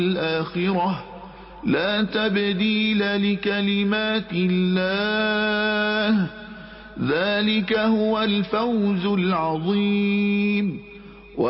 الآخرة لا تبديل لكلمات الله ذلك هو الفوز العظيم.